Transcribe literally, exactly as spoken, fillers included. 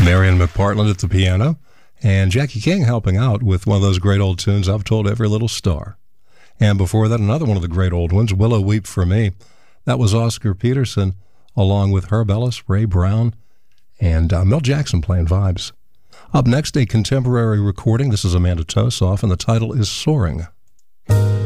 Marion McPartland at the piano, and Jackie King helping out with one of those great old tunes, I've Told Every Little Star. And before that, another one of the great old ones, Willow Weep for Me. That was Oscar Peterson, along with Herb Ellis, Ray Brown, and uh, Mel Jackson playing vibes. Up next, a contemporary recording. This is Amanda Tosoff, and the title is Soaring.